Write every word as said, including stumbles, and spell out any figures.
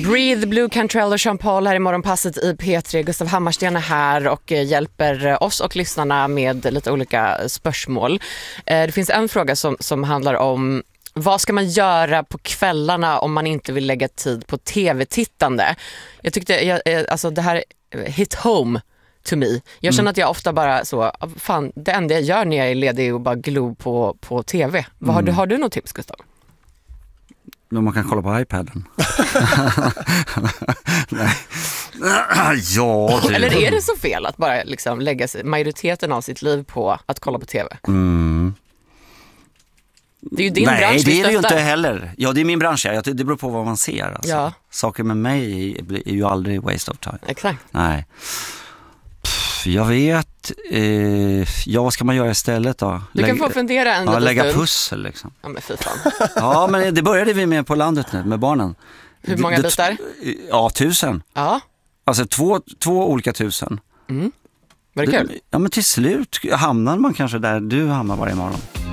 Breathe, Blue Cantrell och Sean Paul här i morgonpasset i P tre. Gustav Hammarsten är här och hjälper oss och lyssnarna med lite olika spörsmål. Det finns en fråga som, som handlar om vad ska man göra på kvällarna om man inte vill lägga tid på tv-tittande? Jag tyckte, jag, alltså det här hit home to me. Jag känner mm. att jag ofta bara så, fan, det enda jag gör när jag är ledig är att bara glo på, på tv. Vad, mm. har, du, har du något tips, Gustav? Man kan kolla på iPaden. Nej. Ja, det... Eller är det så fel att bara liksom lägga majoriteten av sitt liv på att kolla på tv? Mm. Det är ju din Nej, bransch. Nej, det är det ju inte stöttar. heller. Ja, det är min bransch. Ja. Det beror på vad man ser. Alltså. Ja. Saker med mig är ju aldrig waste of time. Exakt. Nej. Pff, jag vet. Eh, ja, vad ska man göra istället då? Du Lägg, kan få fundera en ja, liten lägga stund. pussel liksom. Ja, men fy fan. Ja, men det började vi med på landet nu, med barnen. Hur många det, bitar? Ja, tusen. Ja. Alltså två, två olika tusen. Mm. Var det kul? Ja, men till slut hamnar man kanske där du hamnar varje morgon.